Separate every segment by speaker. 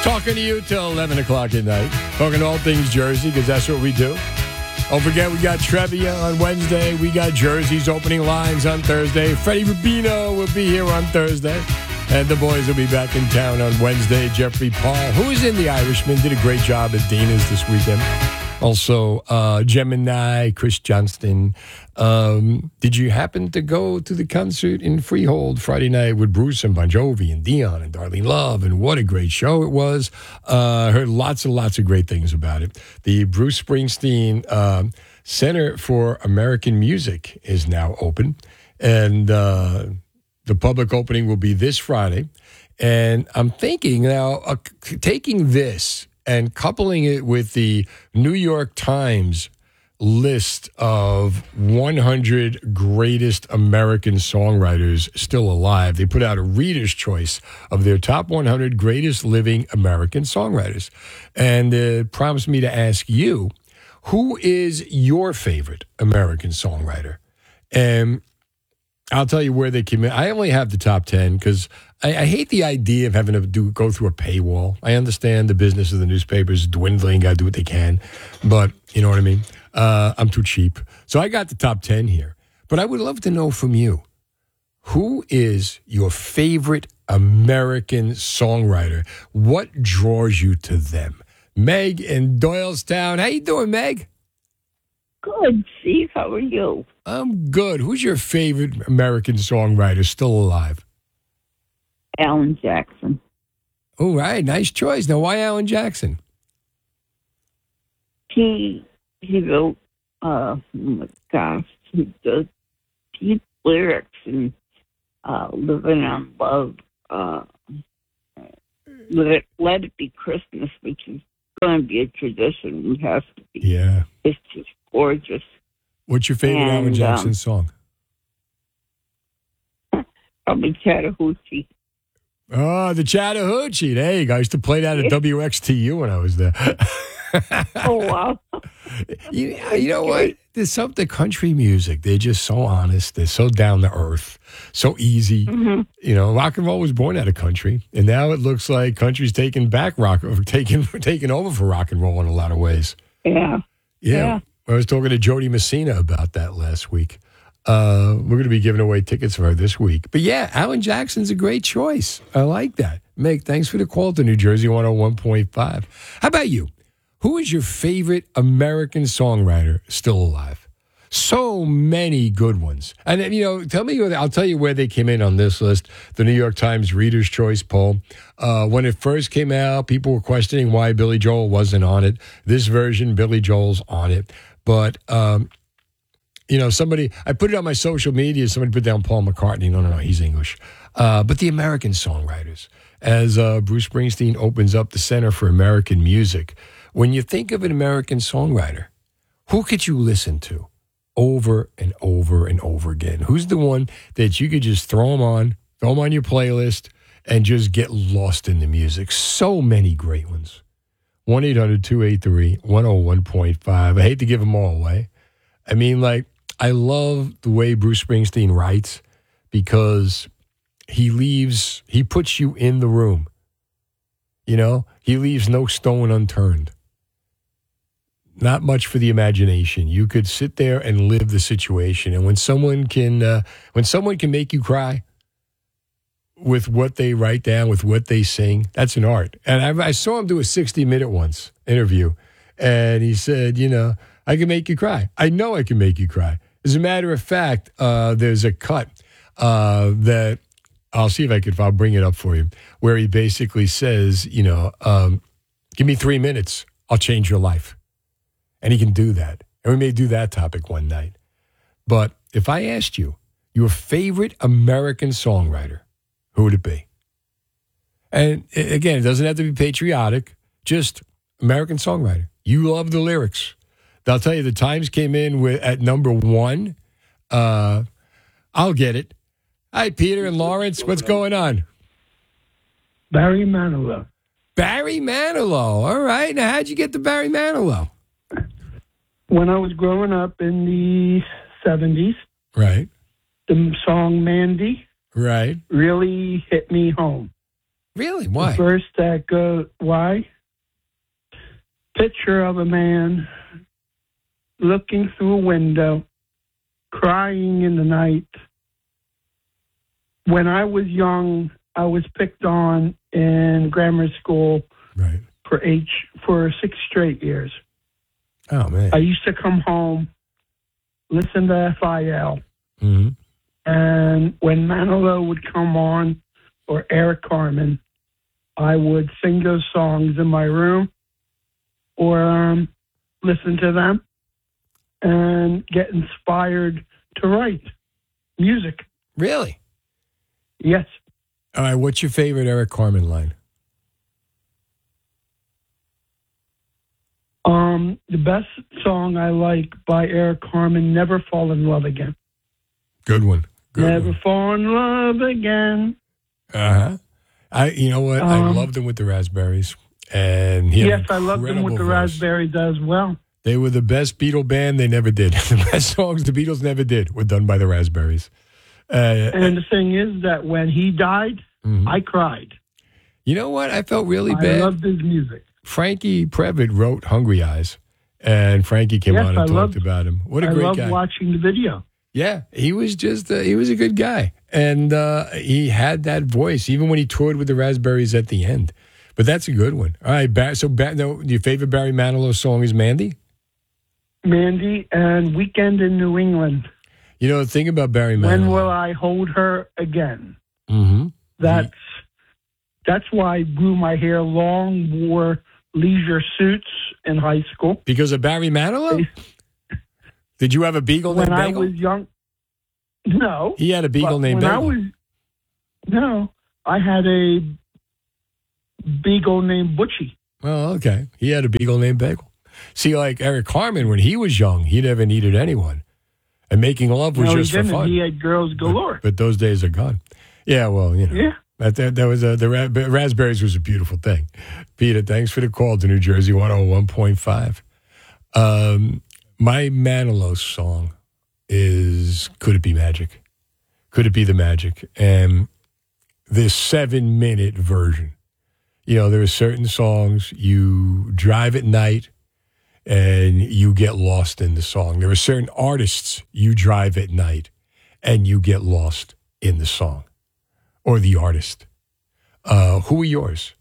Speaker 1: Talking to you till 11 o'clock at night. Talking all things Jersey, because that's what we do. Don't forget, we got Trevia on Wednesday. We got Jersey's opening lines on Thursday. Freddie Rubino will be here on Thursday. And the boys will be back in town on Wednesday. Jeffrey Paul, who is in The Irishman, did a great job at Dina's this weekend. Also, Gemini, Chris Johnston. Did you happen to go to the concert in Freehold Friday night with Bruce and Bon Jovi and Dion and Darlene Love? And what a great show it was. Heard lots and lots of great things about it. The Bruce Springsteen Center for American Music is now open. And the public opening will be this Friday. And I'm thinking now, taking this and coupling it with the New York Times list of 100 greatest American songwriters still alive. They put out a reader's choice of their top 100 greatest living American songwriters. And it prompts me to ask you, who is your favorite American songwriter? And I'll tell you where they came in. I only have the top 10 because I hate the idea of having to go through a paywall. I understand the business of the newspapers is dwindling. Got to do what they can. But you know what I mean? I'm too cheap. So I got the top 10 here. But I would love to know from you, who is your favorite American songwriter? What draws you to them? Meg in Doylestown. How you doing, Meg?
Speaker 2: Good, Steve. How are you?
Speaker 1: I'm good. Who's your favorite American songwriter still alive?
Speaker 2: Alan Jackson.
Speaker 1: Oh, right. Nice choice. Now, why Alan Jackson?
Speaker 2: He wrote, oh my gosh, he does deep lyrics and Living on Love. Let It Be Christmas, which is going to be a tradition. It has to be.
Speaker 1: Yeah.
Speaker 2: It's just gorgeous.
Speaker 1: What's your favorite Alan Jackson song?
Speaker 2: Probably Chattahoochee.
Speaker 1: Oh, the Chattahoochee. There you go. I used to play that at WXTU when I was there.
Speaker 2: Oh, wow.
Speaker 1: You know what? There's something, country music, they're just so honest. They're so down to earth, so easy. Mm-hmm. You know, rock and roll was born out of country, and now it looks like country's taking back taking over for rock and roll in a lot of ways.
Speaker 2: Yeah.
Speaker 1: I was talking to Jody Messina about that last week. We're going to be giving away tickets for her this week. But yeah, Alan Jackson's a great choice. I like that. Meg, thanks for the call to New Jersey 101.5. How about you? Who is your favorite American songwriter still alive? So many good ones. And, you know, I'll tell you where they came in on this list. The New York Times Reader's Choice poll. When it first came out, people were questioning why Billy Joel wasn't on it. This version, Billy Joel's on it. But, you know, I put it on my social media. Somebody put down Paul McCartney. No, he's English. But the American songwriters, as Bruce Springsteen opens up the Center for American Music, when you think of an American songwriter, who could you listen to over and over and over again? Who's the one that you could just throw them on your playlist, and just get lost in the music? So many great ones. 1-800-283-101.5. I hate to give them all away. I mean, like, I love the way Bruce Springsteen writes, because he puts you in the room. You know, he leaves no stone unturned. Not much for the imagination. You could sit there and live the situation. And when someone can make you cry with what they write down, with what they sing, that's an art. And I saw him do a 60-minute interview, and he said, you know, I can make you cry. I know I can make you cry. As a matter of fact, there's a cut that I'll see if I'll bring it up for you, where he basically says, you know, give me 3 minutes, I'll change your life. And he can do that. And we may do that topic one night. But if I asked you, your favorite American songwriter, who would it be? And again, it doesn't have to be patriotic, just American songwriter. You love the lyrics. I'll tell you, the Times came in at number 1. I'll get it. Hi, Peter and Lawrence. What's going on?
Speaker 3: Barry Manilow.
Speaker 1: Barry Manilow. All right. Now, how'd you get to Barry Manilow?
Speaker 3: When I was growing up in the 70s,
Speaker 1: right,
Speaker 3: the song Mandy
Speaker 1: right
Speaker 3: really hit me home.
Speaker 1: Really?
Speaker 3: The
Speaker 1: Why?
Speaker 3: verse that goes, why? Picture of a man looking through a window, crying in the night. When I was young, I was picked on in grammar school
Speaker 1: Right.
Speaker 3: for 6 straight years.
Speaker 1: Oh, man.
Speaker 3: I used to come home, listen to FIL,
Speaker 1: Mm-hmm.
Speaker 3: and when Manilow would come on, or Eric Carmen, I would sing those songs in my room or listen to them and get inspired to write music.
Speaker 1: Really?
Speaker 3: Yes.
Speaker 1: All right, what's your favorite Eric Carmen line?
Speaker 3: The best song I like by Eric Carmen, Never Fall in Love Again.
Speaker 1: Good one. Good
Speaker 3: Never
Speaker 1: one.
Speaker 3: fall in love again.
Speaker 1: Uh-huh. You know what? I loved him with the Raspberries. And he had
Speaker 3: Yes, I loved them with the
Speaker 1: incredible voice.
Speaker 3: Raspberries as well.
Speaker 1: They were the best Beatle band they never did. The best songs the Beatles never did were done by the Raspberries.
Speaker 3: And the thing is that when he died, I cried.
Speaker 1: You know what? I felt really
Speaker 3: I
Speaker 1: bad.
Speaker 3: loved his music.
Speaker 1: Frankie Previtt wrote Hungry Eyes, and Frankie came
Speaker 3: Yes,
Speaker 1: on and
Speaker 3: I
Speaker 1: talked
Speaker 3: loved-
Speaker 1: about him. What a
Speaker 3: I
Speaker 1: great
Speaker 3: loved
Speaker 1: guy.
Speaker 3: watching the video.
Speaker 1: Yeah, he was just he was a good guy, and he had that voice even when he toured with the Raspberries at the end. But that's a good one. All right, your favorite Barry Manilow song is Mandy?
Speaker 3: Mandy and Weekend in New England.
Speaker 1: You know, the thing about Barry Manilow.
Speaker 3: When will I hold her again?
Speaker 1: Mm-hmm.
Speaker 3: That's why I grew my hair long, wore leisure suits in high school.
Speaker 1: Because of Barry Manilow? Did you have a beagle named
Speaker 3: When I
Speaker 1: Bagel?
Speaker 3: was young, no.
Speaker 1: He had a beagle
Speaker 3: But
Speaker 1: named
Speaker 3: when
Speaker 1: Bagel.
Speaker 3: I had a beagle named Butchie.
Speaker 1: Oh, okay. He had a beagle named Bagel. See, like Eric Carmen, when he was young, he never needed anyone. And making love was
Speaker 3: No,
Speaker 1: just
Speaker 3: he
Speaker 1: for
Speaker 3: didn't.
Speaker 1: fun.
Speaker 3: He had girls galore.
Speaker 1: But those days are gone. Yeah, well, you know.
Speaker 3: Yeah.
Speaker 1: That was the Raspberries was a beautiful thing. Peter, thanks for the call to New Jersey 101.5. My Manilow song is Could It Be Magic? Could It Be the Magic? And this 7-minute version. You know, there are certain songs you drive at night and you get lost in the song. There are certain artists you drive at night and you get lost in the song or the artist. Who are yours?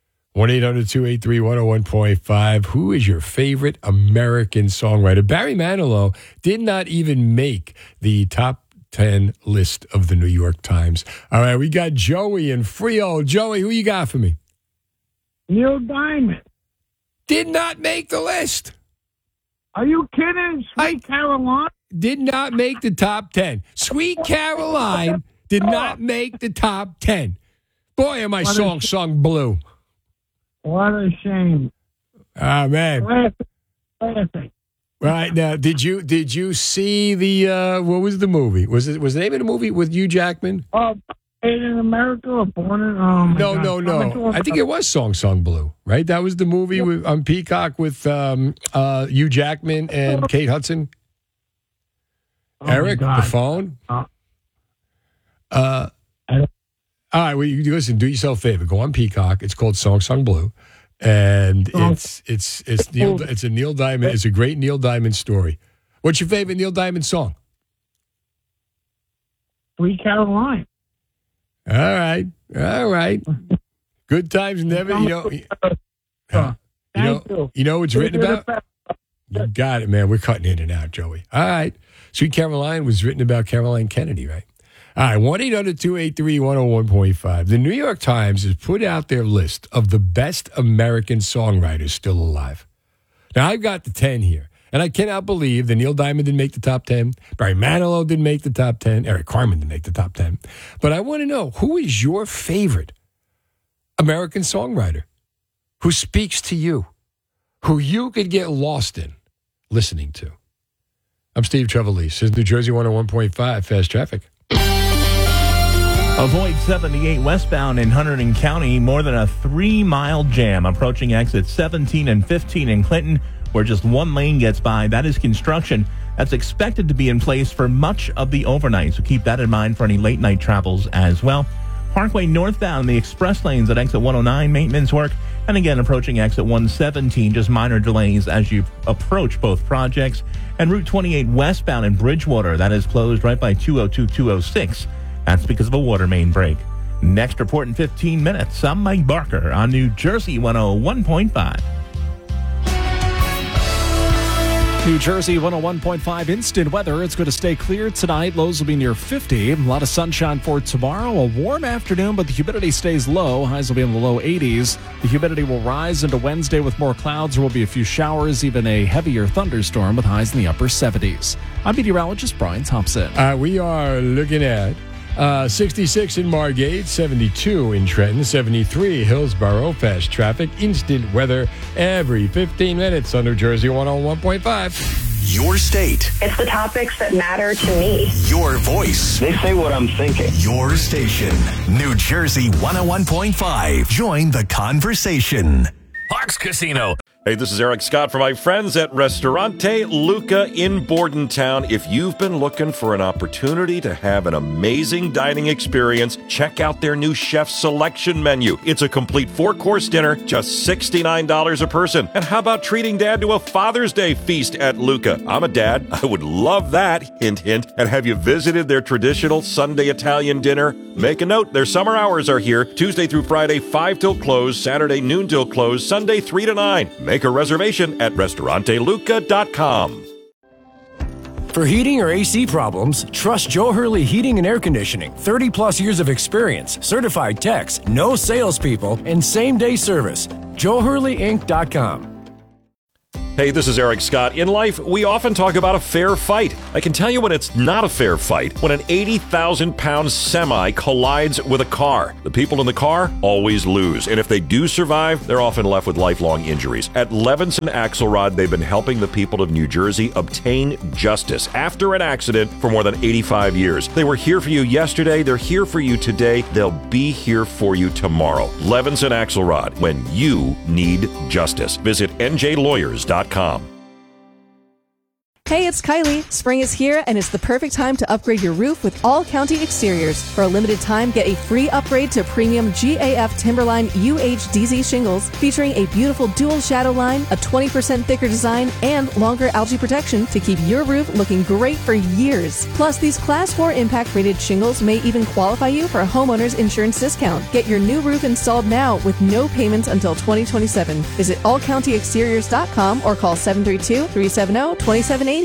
Speaker 1: 1-800-283-101.5. Who is your favorite American songwriter? Barry Manilow did not even make the top 10 list of the New York Times. All right, we got Joey in Freehold. Joey, who you got for me?
Speaker 3: Neil Diamond.
Speaker 1: Did not make the list.
Speaker 3: Are you kidding? Sweet Caroline?
Speaker 1: Did not make the top 10. Sweet Caroline did not make the top 10. Boy, am my song sung blue.
Speaker 3: What a shame.
Speaker 1: Ah, man.
Speaker 3: Classic.
Speaker 1: Right now, did you see the what was the movie? Was the name of the movie with Hugh Jackman?
Speaker 3: Made in America or Born in...
Speaker 1: No. I think it was Song Blue, right? That was the movie on Peacock with Hugh Jackman and Kate Hudson. Eric, the phone. All right, well, you listen. Do yourself a favor. Go on Peacock. It's called Song Blue, and it's a Neil Diamond. It's a great Neil Diamond story. What's your favorite Neil Diamond song?
Speaker 3: Sweet Caroline.
Speaker 1: All right. Good times never. You know what's written about? You got it, man. We're cutting in and out, Joey. All right. Sweet Caroline was written about Caroline Kennedy, right? All right, 1-800-283-101.5. The New York Times has put out their list of the best American songwriters still alive. Now, I've got the 10 here, and I cannot believe that Neil Diamond didn't make the top 10, Barry Manilow didn't make the top 10, Eric Carmen didn't make the top 10. But I want to know, who is your favorite American songwriter who speaks to you, who you could get lost in listening to? I'm Steve Trevelise. This is New Jersey 101.5 Fast Traffic.
Speaker 4: Avoid 78 westbound in Hunterdon County. More than a 3-mile jam approaching exits 17 and 15 in Clinton, where just one lane gets by. That is construction that's expected to be in place for much of the overnight. So keep that in mind for any late night travels as well. Parkway northbound, the express lanes at exit 109, maintenance work. And again, approaching exit 117, just minor delays as you approach both projects. And Route 28 westbound in Bridgewater, that is closed right by 202-206. That's because of a water main break. Next report in 15 minutes. I'm Mike Barker on New Jersey 101.5.
Speaker 5: New Jersey 101.5 instant weather. It's going to stay clear tonight. Lows will be near 50. A lot of sunshine for tomorrow. A warm afternoon, but the humidity stays low. Highs will be in the low 80s. The humidity will rise into Wednesday with more clouds. There will be a few showers, even a heavier thunderstorm with highs in the upper 70s. I'm meteorologist Brian Thompson.
Speaker 1: We are looking at 66 in Margate, 72 in Trenton, 73 Hillsborough. Fast traffic, instant weather every 15 minutes on New Jersey 101.5.
Speaker 6: Your state.
Speaker 7: It's the topics that matter to me.
Speaker 6: Your voice.
Speaker 8: They say what I'm thinking.
Speaker 6: Your station. New Jersey 101.5. Join the conversation.
Speaker 9: Parks Casino.
Speaker 10: Hey, this is Eric Scott for my friends at Ristorante Luca in Bordentown. If you've been looking for an opportunity to have an amazing dining experience, check out their new chef selection menu. It's a complete 4-course dinner, just $69 a person. And how about treating Dad to a Father's Day feast at Luca? I'm a dad. I would love that. Hint, hint. And have you visited their traditional Sunday Italian dinner? Make a note. Their summer hours are here, Tuesday through Friday, 5 till close, Saturday noon till close, Sunday 3 to 9. Make a reservation at restauranteluca.com.
Speaker 11: For heating or AC problems, trust Joe Hurley Heating and Air Conditioning. 30 plus years of experience, certified techs, no salespeople, and same-day service. JoeHurleyInc.com.
Speaker 10: Hey, this is Eric Scott. In life, we often talk about a fair fight. I can tell you when it's not a fair fight, when an 80,000-pound semi collides with a car. The people in the car always lose, and if they do survive, they're often left with lifelong injuries. At Levinson Axelrod, they've been helping the people of New Jersey obtain justice after an accident for more than 85 years. They were here for you yesterday, they're here for you today, they'll be here for you tomorrow. Levinson Axelrod, when you need justice. Visit njlawyers.com.
Speaker 12: Hey, it's Kylie. Spring is here, and it's the perfect time to upgrade your roof with All County Exteriors. For a limited time, get a free upgrade to premium GAF Timberline UHDZ shingles, featuring a beautiful dual shadow line, a 20% thicker design, and longer algae protection to keep your roof looking great for years. Plus, these Class 4 impact-rated shingles may even qualify you for a homeowner's insurance discount. Get your new roof installed now with no payments until 2027. Visit allcountyexteriors.com or call 732-370-2780.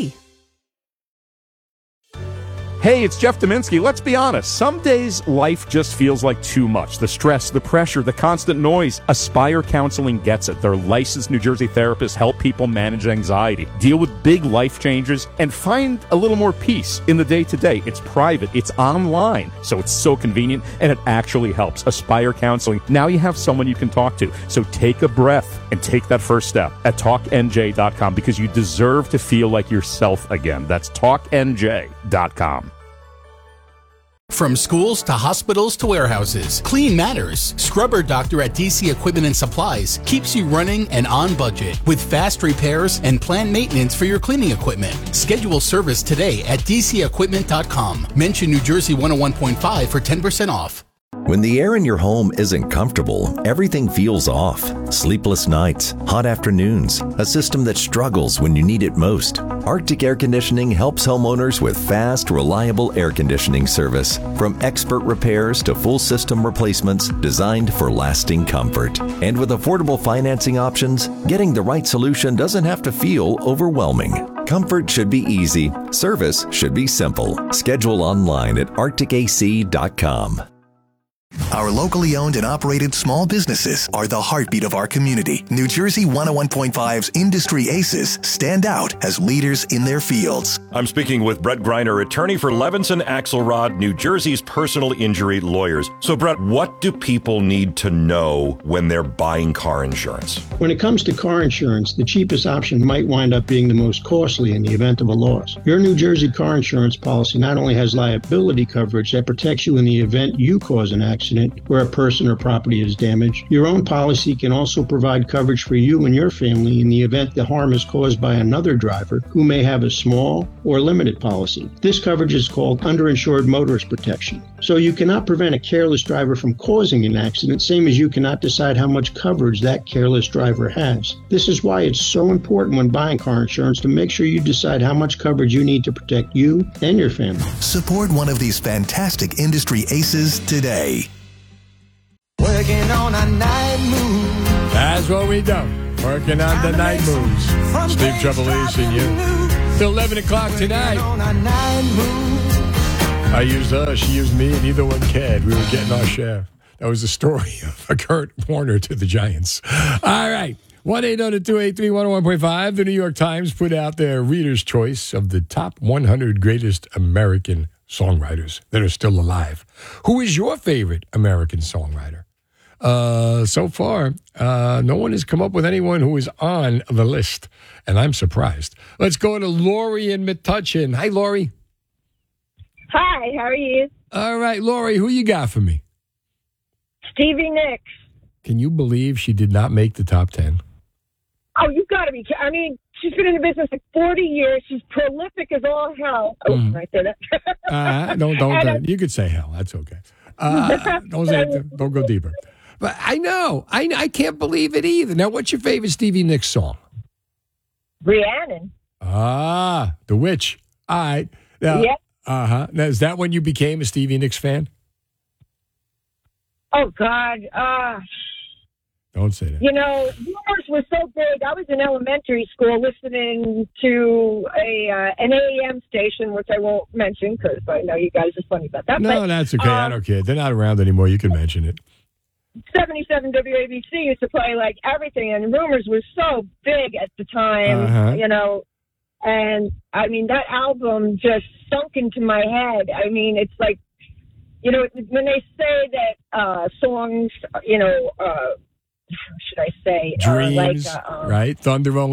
Speaker 13: Hey, it's Jeff Dominski. Let's be honest. Some days life just feels like too much. The stress, the pressure, the constant noise. Aspire Counseling gets it. Their licensed New Jersey therapists help people manage anxiety, deal with big life changes, and find a little more peace in the day-to-day. It's private. It's online. So it's so convenient, and it actually helps. Aspire Counseling. Now you have someone you can talk to. So take a breath and take that first step at TalkNJ.com because you deserve to feel like yourself again. That's TalkNJ.com.
Speaker 14: From schools to hospitals to warehouses, Clean Matters. Scrubber Doctor at DC Equipment and Supplies keeps you running and on budget with fast repairs and planned maintenance for your cleaning equipment. Schedule service today at dcequipment.com. Mention New Jersey 101.5 for 10% off.
Speaker 15: When the air in your home isn't comfortable, everything feels off. Sleepless nights, hot afternoons, a system that struggles when you need it most. Arctic Air Conditioning helps homeowners with fast, reliable air conditioning service. From expert repairs to full system replacements designed for lasting comfort. And with affordable financing options, getting the right solution doesn't have to feel overwhelming. Comfort should be easy. Service should be simple. Schedule online at arcticac.com.
Speaker 6: Our locally owned and operated small businesses are the heartbeat of our community. New Jersey 101.5's Industry Aces stand out as leaders in their fields.
Speaker 10: I'm speaking with Brett Greiner, attorney for Levinson Axelrod, New Jersey's personal injury lawyers. So, Brett, what do people need to know when they're buying car insurance?
Speaker 16: When it comes to car insurance, the cheapest option might wind up being the most costly in the event of a loss. Your New Jersey car insurance policy not only has liability coverage that protects you in the event you cause an accident, accident where a person or property is damaged. Your own policy can also provide coverage for you and your family in the event the harm is caused by another driver who may have a small or limited policy. This coverage is called underinsured motorist protection. So you cannot prevent a careless driver from causing an accident, same as you cannot decide how much coverage that careless driver has. This is why it's so important when buying car insurance to make sure you decide how much coverage you need to protect you and your family.
Speaker 6: Support one of these fantastic industry aces today.
Speaker 8: Working on a night move.
Speaker 1: That's what we do. Working on the night moves. Steve Trevelise and you. Till 11 o'clock tonight. I used her, she used me, and neither one cared. We were getting our share. That was the story of Kurt Warner to the Giants. All right. 1-800-283-101.5. The New York Times put out their reader's choice of the top 100 greatest American songwriters that are still alive. Who is your favorite American songwriter? So far, no one has come up with anyone who is on the list, and I'm surprised. Let's go to Lori in Metuchen. Hi, Lori.
Speaker 9: Hi, how are you?
Speaker 1: All right, Lori, who you got for me?
Speaker 9: Stevie Nicks.
Speaker 1: Can you believe she did not make the top 10?
Speaker 9: Oh, you've got to be. I mean, she's been in the business like 40 years. She's prolific as all hell. Oh, I said that.
Speaker 1: Don't. You could say hell. That's okay. Don't go deeper. But I know. I can't believe it either. Now, what's your favorite Stevie Nicks song?
Speaker 9: Rhiannon.
Speaker 1: Ah, The Witch. All right. Now,
Speaker 9: yep.
Speaker 1: Now, is that when you became a Stevie Nicks fan?
Speaker 9: Oh, God.
Speaker 1: Don't say that.
Speaker 9: You know, Rumors was so big. I was in elementary school listening to an AM station, which I won't mention because I know you guys are funny about that.
Speaker 1: No, that's okay. I don't care. They're not around anymore. You can mention it.
Speaker 9: 77 WABC used to play like everything, and Rumors was so big at the time, you know. And, I mean, that album just sunk into my head. I mean, it's like, you know, when they say that songs, you know, should I say?
Speaker 1: Dreams, right? Thunder